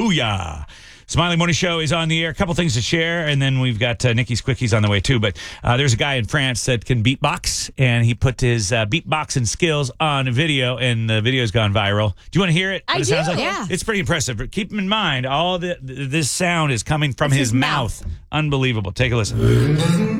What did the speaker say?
Booyah. Smiley Morning Show is on the air. A couple things to share, and then we've got Nikki's Quickies on the way, too. But there's a guy in France that can beatbox, and he put his beatboxing skills on a video, and the video's gone viral. Do you want to hear it? I do, yeah. It's pretty impressive. But keep in mind, all this sound is coming from his mouth. Unbelievable. Take a listen.